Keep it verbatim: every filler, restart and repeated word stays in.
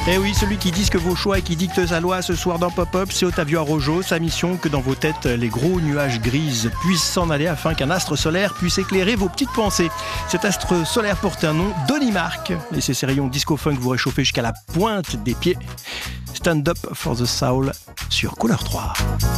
Eh oui, celui qui disque vos choix et qui dicte sa loi ce soir dans Pop-Up, c'est Ottavio Arrojo. Sa mission, que dans vos têtes, les gros nuages grises puissent s'en aller afin qu'un astre solaire puisse éclairer vos petites pensées. Cet astre solaire porte un nom, Donny Mark. Laissez ces rayons disco-funk vous réchauffer jusqu'à la pointe des pieds. Stand Up for the Soul sur Couleur trois.